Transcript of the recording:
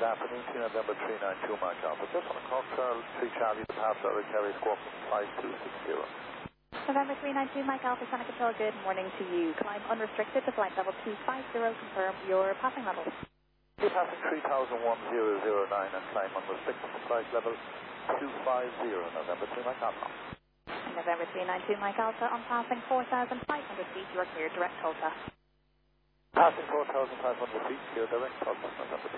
afternoon to November 392 Mike Alpha. Just on a call, Charles 3 Charlie, the pass out of Kerry Squawk 5260. November 392 Mike Alpha, Center Control, good morning to you. Climb unrestricted to flight level 250, confirm your passing level. You're passing 3,01009 and climb unrestricted to flight level 250, November 3 Mike Alpha. November 392 Mike Alpha, on passing 4,500 feet, you are clear direct Tulsa. Passing 4,500 feet, clear direct Tulsa, November 3.